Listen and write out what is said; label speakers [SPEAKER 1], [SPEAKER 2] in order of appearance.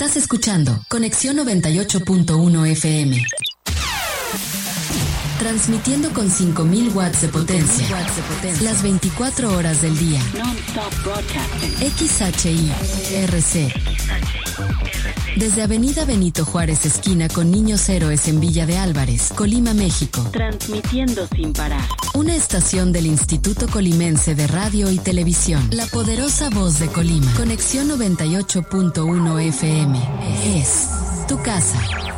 [SPEAKER 1] Estás escuchando Conexión 98.1 FM. Transmitiendo con 5.000 watts de potencia. Las 24 horas del día. XHI-RC. Desde Avenida Benito Juárez, esquina con Niños Héroes en Villa de Álvarez, Colima, México.
[SPEAKER 2] Transmitiendo sin parar.
[SPEAKER 1] Una estación del Instituto Colimense de Radio y Televisión. La poderosa voz de Colima. Conexión 98.1 FM. Es tu casa.